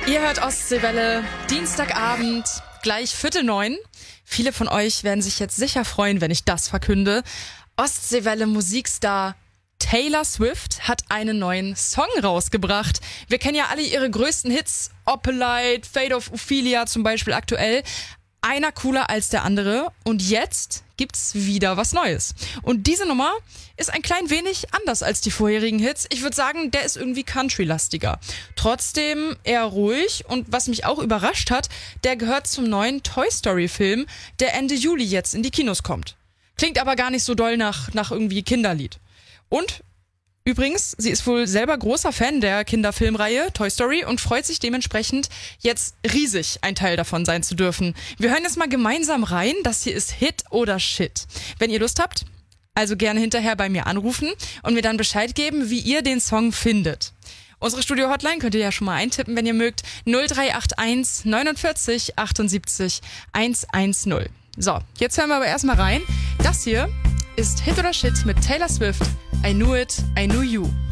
Ihr hört Ostseewelle, Dienstagabend, gleich 8:45. Viele von euch werden sich jetzt sicher freuen, wenn ich das verkünde. Ostseewelle Musikstar Taylor Swift hat einen neuen Song rausgebracht. Wir kennen ja alle ihre größten Hits, Opalite, Fate of Ophelia zum Beispiel aktuell. Einer cooler als der andere und jetzt gibt's wieder was Neues. Und diese Nummer ist ein klein wenig anders als die vorherigen Hits. Ich würde sagen, der ist irgendwie Country-lastiger. Trotzdem eher ruhig und was mich auch überrascht hat, der gehört zum neuen Toy Story-Film, der Ende Juli jetzt in die Kinos kommt. Klingt aber gar nicht so doll nach irgendwie Kinderlied. Und übrigens, sie ist wohl selber großer Fan der Kinderfilmreihe Toy Story und freut sich dementsprechend jetzt riesig, ein Teil davon sein zu dürfen. Wir hören jetzt mal gemeinsam rein. Das hier ist Hit oder Shit. Wenn ihr Lust habt, also gerne hinterher bei mir anrufen und mir dann Bescheid geben, wie ihr den Song findet. Unsere Studio-Hotline könnt ihr ja schon mal eintippen, wenn ihr mögt. 0381 49 78 110. So, jetzt hören wir aber erstmal rein. Das hier ist Hit oder Shit mit Taylor Swift. I Knew It, I Knew You.